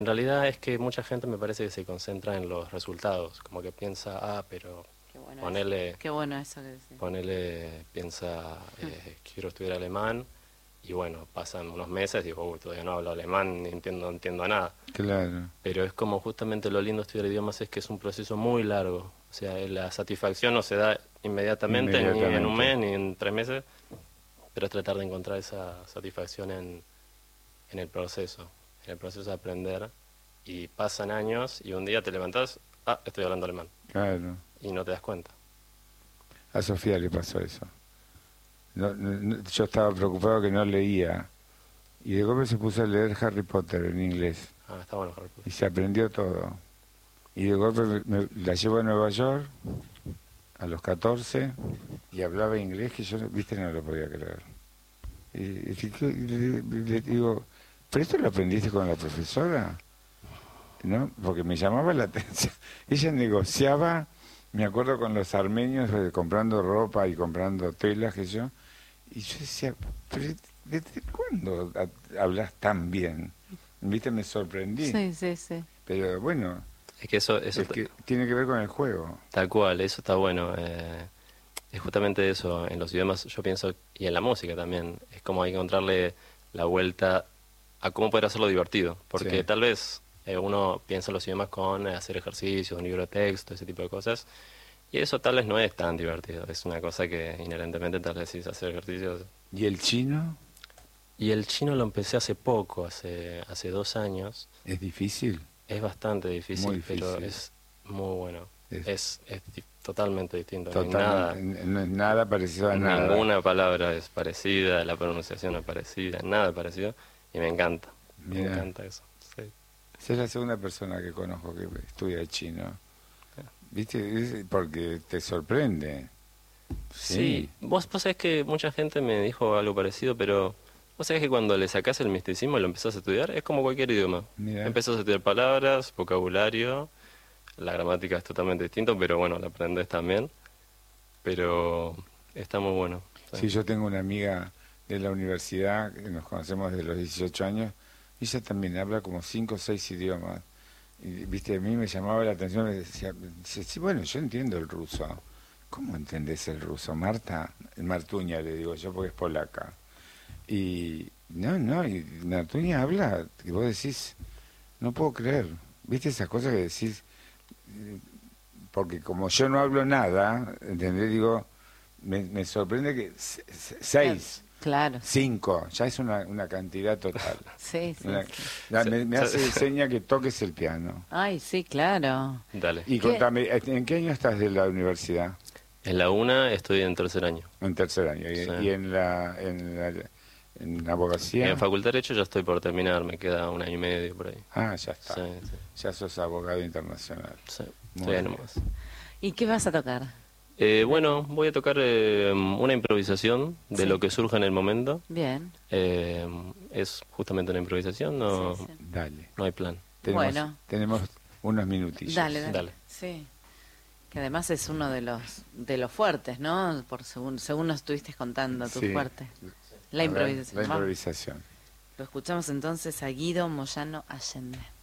En realidad es que mucha gente me parece que se concentra en los resultados, como que piensa, pero Qué bueno eso. ponele, Qué bueno eso que decís. piensa, quiero estudiar alemán, y bueno, pasan unos meses y digo, todavía no hablo alemán, ni entiendo, no entiendo nada. Claro, Pero es como justamente lo lindo de estudiar idiomas es que es un proceso muy largo. O sea, la satisfacción no se da inmediatamente, ni en un inmediatamente. mes, ni en 3 meses, pero es tratar de encontrar esa satisfacción en el proceso de aprender. Y pasan años y un día te levantás, estoy hablando alemán, Claro. y no te das cuenta. A Sofía le pasó eso. Yo estaba preocupado que no leía. Y de golpe se puso a leer Harry Potter en inglés. Está bueno, Harry Potter. Y se aprendió todo. Y de golpe la llevo a Nueva York a los 14 y hablaba inglés que yo, viste, no lo podía creer. Y le digo, ¿pero esto lo aprendiste con la profesora? ¿No? Porque me llamaba la atención. Ella negociaba, me acuerdo, con los armenios comprando ropa y comprando telas, que yo. Y yo decía, ¿pero desde cuándo hablas tan bien? ¿Viste? Me sorprendí. Sí, sí, sí. Pero bueno, Es que eso es que tiene que ver con el juego. tal cual, eso está bueno. Es justamente eso, en los idiomas yo pienso, y en la música también, es como hay que encontrarle la vuelta a cómo poder hacerlo divertido, porque Sí. tal vez uno piensa en los idiomas con hacer ejercicios, un libro de texto, ese tipo de cosas, y eso tal vez no es tan divertido, es una cosa que inherentemente tal vez es hacer ejercicios. ¿Y el chino? Y el chino lo empecé hace poco, hace 2 años, ¿Es difícil? es bastante Muy difícil, pero difícil. es muy bueno, Es es totalmente distinto, no hay totalmente, nada. no es nada parecido a nada. Ninguna palabra es parecida, la pronunciación es parecida, nada es parecido y me Mira, encanta eso. Sí. esa es la segunda persona que conozco que estudia chino. ¿Viste? Porque te sorprende. Sí, Sí, vos sabés que mucha gente me dijo algo parecido, pero vos sabés que cuando le sacás el misticismo y lo empezás a estudiar, es como cualquier idioma. mira. Empezás a estudiar palabras, vocabulario, la gramática es totalmente distinto, pero bueno, la aprendés también, pero está muy bueno. Sí. Sí, yo tengo una amiga de la universidad, que nos conocemos desde los 18 años, y ella también habla como 5 o 6 idiomas. Y, viste, a mí me llamaba la atención, me decía, sí, bueno, yo entiendo el ruso. ¿Cómo entendés el ruso, Marta? Martuña, le digo yo, porque es polaca. Y no, y Martuña habla, que vos decís, no puedo creer. ¿Viste esas cosas que decís? Porque como yo no hablo nada, ¿entendés? Digo, me sorprende que seis, Claro. 5, ya es una cantidad total. Sí, sí, Una- sí. me hace seña que toques el piano. Ay, sí, claro. Dale. Y ¿Qué? contame, ¿en qué año estás de la universidad? En la UNA estoy en tercer año. En tercer año. Sí. Y en abogacía? En Facultad de Derecho ya estoy por terminar, me queda 1 año y medio por ahí. Ah, ya está. Sí, sí, Ya sos abogado internacional. sí. Muy Estoy ahí bien. nomás. ¿Y qué vas a tocar? Bueno, voy a tocar una improvisación de Sí. lo que surja en el momento. Bien. Es justamente una improvisación, Sí, no, sí. Dale. no hay plan. Bueno. Tenemos unos minutillos. Dale, dale. Dale. Sí. Que además es uno de los fuertes, ¿no? Por según nos estuviste contando, tu Sí. fuerte. A La ver, improvisación. la Vamos. improvisación. Lo escuchamos entonces a Guido Moyano Allende.